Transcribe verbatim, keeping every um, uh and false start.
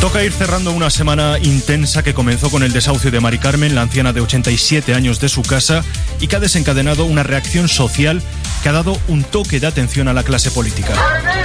Toca ir cerrando una semana intensa que comenzó con el desahucio de Mari Carmen, la anciana de ochenta y siete años, de su casa, y que ha desencadenado una reacción social que ha dado un toque de atención a la clase política.